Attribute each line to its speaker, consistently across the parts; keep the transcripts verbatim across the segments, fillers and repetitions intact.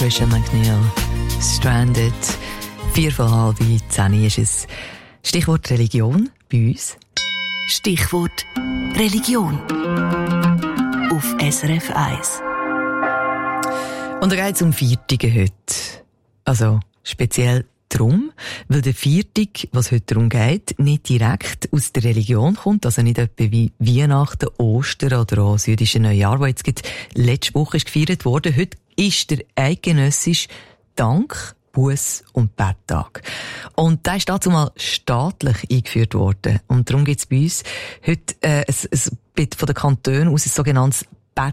Speaker 1: Trisha McNeil, Stranded. Vier vor halb zehn ist es. Stichwort Religion bei uns.
Speaker 2: Stichwort Religion auf S R F eins.
Speaker 1: Und da geht es um Viertige heute. Also speziell darum, weil der Viertig, was heute darum geht, nicht direkt aus der Religion kommt, also nicht etwa wie Weihnachten, Ostern oder auch das jüdische Neujahr, das jetzt gerade letzte Woche ist gefeiert wurde. Heute ist der eidgenössische Dank-, Buß- und Betttag. Und der ist dazu mal staatlich eingeführt worden. Und darum gibt es bei uns heute äh, ein, ein, von den Kantonen aus ein sogenanntes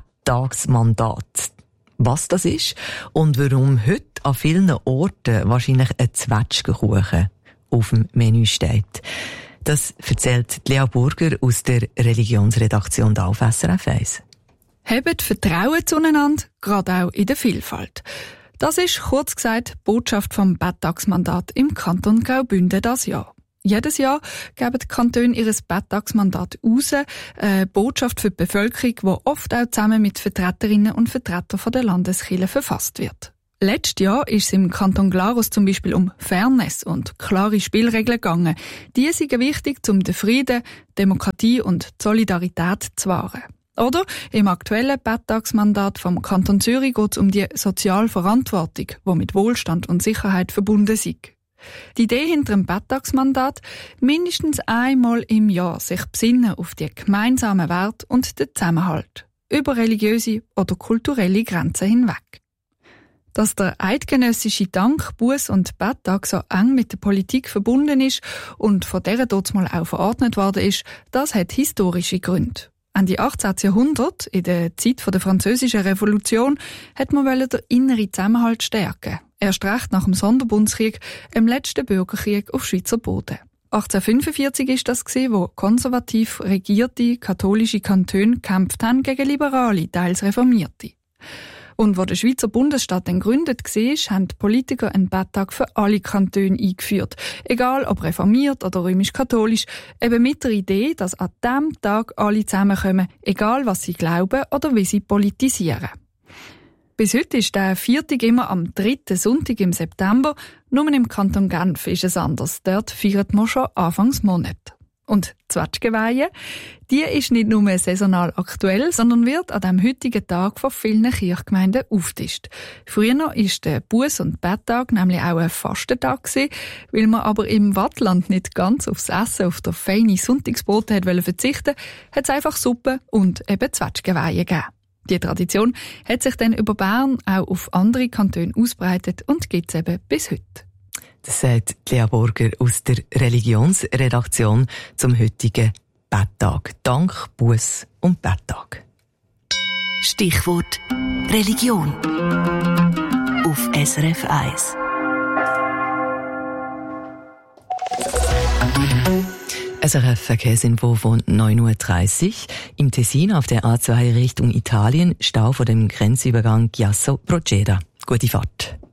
Speaker 1: Betttagsmandat. Was das ist und warum heute an vielen Orten wahrscheinlich ein Zwetschgenkuchen auf dem Menü steht. Das erzählt Lea Burger aus der Religionsredaktion da auf S R F eins.
Speaker 3: Habt Vertrauen zueinander, gerade auch in der Vielfalt. Das ist, kurz gesagt, die Botschaft vom Betttagsmandat im Kanton Graubünden das Jahr. Jedes Jahr geben die Kantone ihr Betttagsmandat raus, eine Botschaft für die Bevölkerung, die oft auch zusammen mit Vertreterinnen und Vertretern der Landeskirche verfasst wird. Letztes Jahr ist es im Kanton Glarus zum Beispiel um Fairness und klare Spielregeln gegangen. Die sind wichtig, um den Frieden, Demokratie und die Solidarität zu wahren. Oder im aktuellen Betttagsmandat vom Kanton Zürich geht es um die soziale Verantwortung, die mit Wohlstand und Sicherheit verbunden ist. Die Idee hinter dem Betttagsmandat, mindestens einmal im Jahr sich besinnen auf die gemeinsamen Werte und den Zusammenhalt, über religiöse oder kulturelle Grenzen hinweg. Dass der eidgenössische Dank-, Buß- und Betttag so eng mit der Politik verbunden ist und von dieser dort mal auch verordnet worden ist, das hat historische Gründe. Ende achtzehnten Jahrhundert, in der Zeit der Französischen Revolution, hat man den inneren Zusammenhalt stärken. Erst recht nach dem Sonderbundskrieg, dem letzten Bürgerkrieg auf Schweizer Boden. achtzehnhundertfünfundvierzig war das, wo konservativ regierte katholische Kantone gekämpft haben gegen liberale, teils Reformierte. Und wo der Schweizer Bundesstaat dann gegründet war, haben die Politiker einen Betttag für alle Kantone eingeführt. Egal ob reformiert oder römisch-katholisch, eben mit der Idee, dass an diesem Tag alle zusammenkommen, egal was sie glauben oder wie sie politisieren. Bis heute ist der Viertig immer am dritten Sonntag im September, nur im Kanton Genf ist es anders. Dort feiert man schon Anfangs Monat. Und die Zwetschgenweihe, die ist nicht nur saisonal aktuell, sondern wird an dem heutigen Tag von vielen Kirchgemeinden aufgetischt. Früher war der Buß- und Betttag nämlich auch ein Fastentag gewesen, weil man aber im Wattland nicht ganz aufs Essen auf der feinen Sonntagsbrote hat verzichten, hat es einfach Suppe und eben Zwetschgenweihe gegeben. Die Tradition hat sich dann über Bern auch auf andere Kantone ausbreitet und gibt es eben bis heute.
Speaker 1: Das sagt Lea Burger aus der Religionsredaktion zum heutigen Betttag. Dank, Buß- und Betttag.
Speaker 2: Stichwort Religion auf S R F eins.
Speaker 1: S R F Verkehrsinfo von neun Uhr dreißig. Im Tessin auf der A zwei Richtung Italien, Stau vor dem Grenzübergang Chiasso Proceda. Gute Fahrt.